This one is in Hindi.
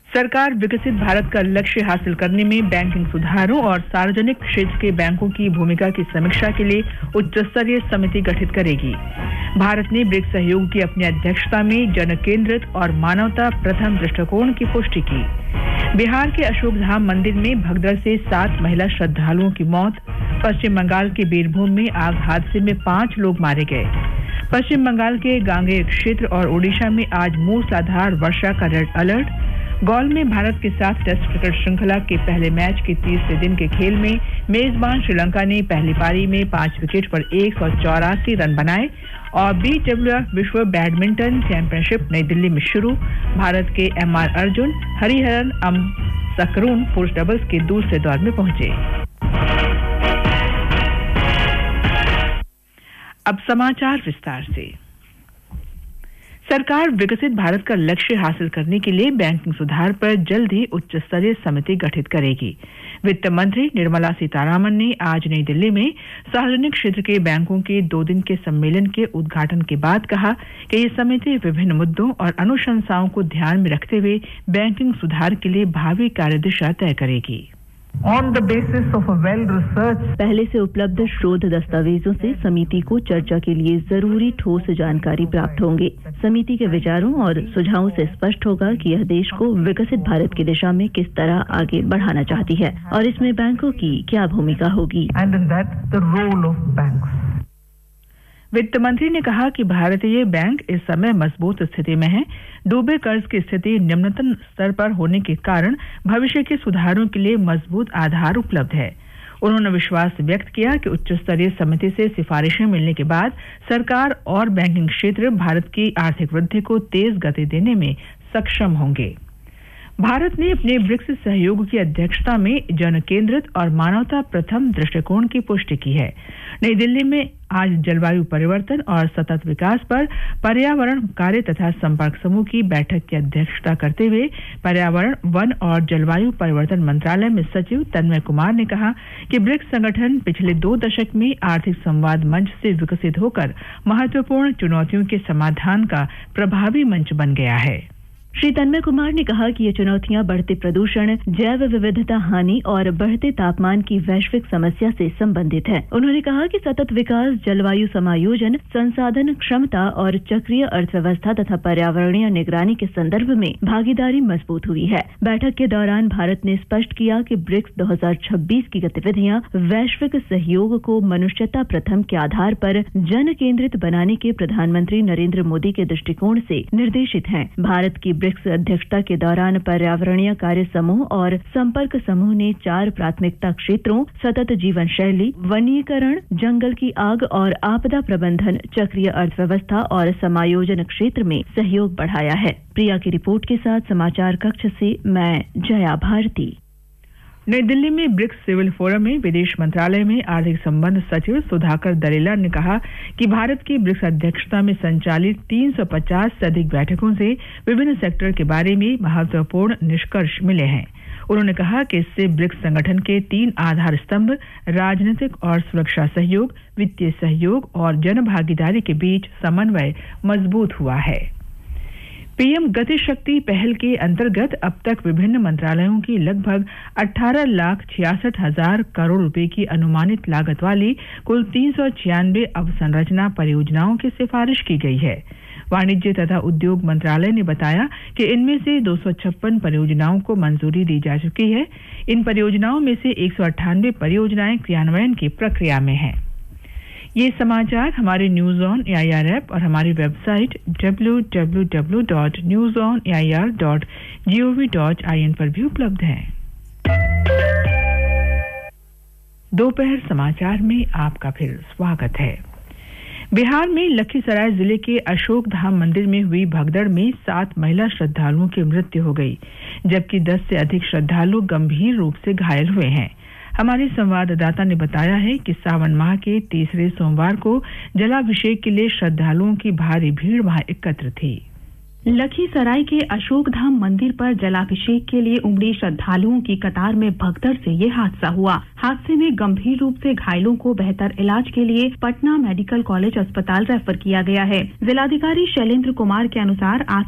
सरकार विकसित भारत का लक्ष्य हासिल करने में बैंकिंग सुधारों और सार्वजनिक क्षेत्र के बैंकों की भूमिका की समीक्षा के लिए उच्च स्तरीय समिति गठित करेगी। भारत ने ब्रिक्स सहयोग की अपनी अध्यक्षता में जन केंद्रित और मानवता प्रथम दृष्टिकोण की पुष्टि की। बिहार के अशोकधाम मंदिर में भगदड़ से 7 महिला श्रद्धालुओं की मौत। पश्चिम बंगाल के बीरभूम में आग हादसे में 5 लोग मारे गए। पश्चिम बंगाल के गांगेय क्षेत्र और ओडिशा में आज मूसलाधार वर्षा का रेड अलर्ट। गॉल में भारत के साथ टेस्ट क्रिकेट श्रृंखला के पहले मैच के तीसरे दिन के खेल में मेजबान श्रीलंका ने पहली पारी में 5 विकेट पर 184 रन बनाए। और BWF विश्व बैडमिंटन चैंपियनशिप नई दिल्ली में शुरू। भारत के MR अर्जुन, हरिहरन सकरून पुरुष डबल्स के दूसरे दौर में पहुंचे। अब समाचार विस्तार से। सरकार विकसित भारत का लक्ष्य हासिल करने के लिए बैंकिंग सुधार पर जल्द ही उच्च स्तरीय समिति गठित करेगी। वित्त मंत्री निर्मला सीतारामन ने आज नई दिल्ली में सार्वजनिक क्षेत्र के बैंकों के 2 दिन के सम्मेलन के उद्घाटन के बाद कहा कि ये समिति विभिन्न मुद्दों और अनुशंसाओं को ध्यान में रखते हुए बैंकिंग सुधार के लिए भावी कार्यदिशा तय करेगी। On the basis of a well-researched, पहले से उपलब्ध शोध दस्तावेजों से समिति को चर्चा के लिए जरूरी ठोस जानकारी प्राप्त होंगे। समिति के विचारों और सुझावों से स्पष्ट होगा कि यह देश को विकसित भारत की दिशा में किस तरह आगे बढ़ाना चाहती है और इसमें बैंकों की क्या भूमिका होगी। and in that the role of banks. वित्त मंत्री ने कहा कि भारतीय बैंक इस समय मजबूत स्थिति में है। डूबे कर्ज की स्थिति निम्नतम स्तर पर होने के कारण भविष्य के सुधारों के लिए मजबूत आधार उपलब्ध है। उन्होंने विश्वास व्यक्त किया कि उच्च स्तरीय समिति से सिफारिशें मिलने के बाद सरकार और बैंकिंग क्षेत्र भारत की आर्थिक वृद्धि को तेज गति देने में सक्षम होंगे। भारत ने अपने ब्रिक्स सहयोग की अध्यक्षता में जन केंद्रित और मानवता प्रथम दृष्टिकोण की पुष्टि की है। नई दिल्ली में आज जलवायु परिवर्तन और सतत विकास पर पर्यावरण कार्य तथा संपर्क समूह की बैठक की अध्यक्षता करते हुए पर्यावरण, वन और जलवायु परिवर्तन मंत्रालय में सचिव तन्मय कुमार ने कहा कि ब्रिक्स संगठन पिछले 2 दशक में आर्थिक संवाद मंच से विकसित होकर महत्वपूर्ण चुनौतियों के समाधान का प्रभावी मंच बन गया है। श्री तन्मय कुमार ने कहा कि ये चुनौतियां बढ़ते प्रदूषण, जैव विविधता हानि और बढ़ते तापमान की वैश्विक समस्या से संबंधित है। उन्होंने कहा कि सतत विकास, जलवायु समायोजन, संसाधन क्षमता और चक्रीय अर्थव्यवस्था तथा पर्यावरणीय निगरानी के संदर्भ में भागीदारी मजबूत हुई है। बैठक के दौरान भारत ने स्पष्ट किया कि ब्रिक्स 2026 की गतिविधियां वैश्विक सहयोग को मनुष्यता प्रथम के आधार पर जन केंद्रित बनाने के प्रधानमंत्री नरेंद्र मोदी के दृष्टिकोण से निर्देशित हैं। भारत की ब्रिक्स अध्यक्षता के दौरान पर्यावरणीय कार्य समूह और संपर्क समूह ने 4 प्राथमिकता क्षेत्रों सतत जीवन शैली, वनीकरण, जंगल की आग और आपदा प्रबंधन, चक्रीय अर्थव्यवस्था और समायोजन क्षेत्र में सहयोग बढ़ाया है। प्रिया की रिपोर्ट के साथ समाचार कक्ष से मैं जया भारती। नई दिल्ली में ब्रिक्स सिविल फोरम में विदेश मंत्रालय में आर्थिक संबंध सचिव सुधाकर दलेला ने कहा कि भारत की ब्रिक्स अध्यक्षता में संचालित 350 से अधिक बैठकों से विभिन्न सेक्टर के बारे में महत्वपूर्ण निष्कर्ष मिले हैं। उन्होंने कहा कि इससे ब्रिक्स संगठन के 3 आधार स्तंभ राजनीतिक और सुरक्षा सहयोग, वित्तीय सहयोग और जन भागीदारी के बीच समन्वय मजबूत हुआ है। पीएम गति शक्ति पहल के अंतर्गत अब तक विभिन्न मंत्रालयों की लगभग 18,66,000 करोड़ रुपए की अनुमानित लागत वाली कुल 396 अवसंरचना परियोजनाओं की सिफारिश की गई है। वाणिज्य तथा उद्योग मंत्रालय ने बताया कि इनमें से 256 परियोजनाओं को मंजूरी दी जा चुकी है। इन परियोजनाओं में से 198 परियोजनाएं क्रियान्वयन की प्रक्रिया में हैं। ये समाचार हमारे न्यूज ऑन एआईआर ऐप और हमारी वेबसाइट www.newsonair.gov.in पर भी उपलब्ध हैं। दोपहर समाचार में आपका फिर स्वागत है। बिहार में लखीसराय जिले के अशोकधाम मंदिर में हुई भगदड़ में 7 महिला श्रद्धालुओं की मृत्यु हो गई, जबकि 10 से अधिक श्रद्धालु गंभीर रूप से घायल हुए हैं। हमारे संवाददाता ने बताया है कि सावन माह के तीसरे सोमवार को जलाभिषेक के लिए श्रद्धालुओं की भारी भीड़ वहां एकत्र थी। लखीसराय के अशोकधाम मंदिर पर जलाभिषेक के लिए उमड़ी श्रद्धालुओं की कतार में भगदड़ से ये हादसा हुआ। हादसे में गंभीर रूप से घायलों को बेहतर इलाज के लिए पटना मेडिकल कॉलेज अस्पताल रेफर किया गया है। जिलाधिकारी शैलेंद्र कुमार के अनुसार